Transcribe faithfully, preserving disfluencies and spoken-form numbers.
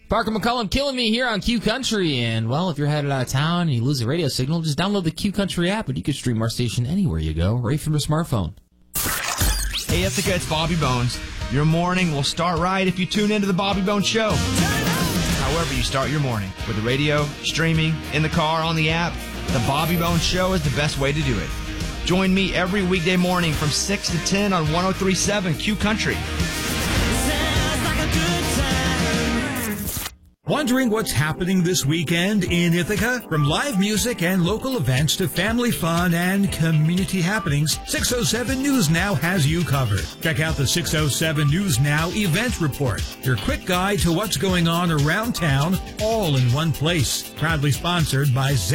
Parker McCullum killing me here on Q Country. And, well, if you're headed out of town and you lose a radio signal, just download the Q Country app and you can stream our station anywhere you go, right from your smartphone. Hey, Ithaca, it's Bobby Bones. Your morning will start right if you tune into the Bobby Bones Show. However you start your morning, with the radio, streaming, in the car, on the app, the Bobby Bones Show is the best way to do it. Join me every weekday morning from six to ten on one oh three point seven Q Country. Wondering what's happening this weekend in Ithaca? From live music and local events to family fun and community happenings, six oh seven News Now has you covered. Check out the six oh seven News Now Event Report, your quick guide to what's going on around town, all in one place. Proudly sponsored by